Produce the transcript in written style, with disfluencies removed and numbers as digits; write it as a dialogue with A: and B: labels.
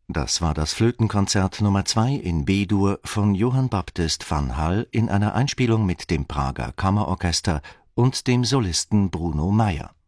A: Das war das Flötenkonzert Nummer 2 in B-Dur von Johann Baptist van Hall in einer Einspielung mit dem Prager Kammerorchester und dem Solisten Bruno Mayer.